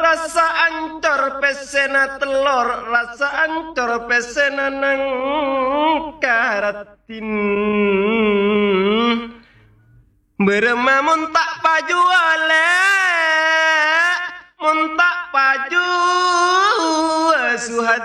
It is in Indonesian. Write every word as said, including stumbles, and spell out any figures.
rasa ancor pesena telur rasa ancor pesena nang karatin berema muntak paju ale muntak paju suhat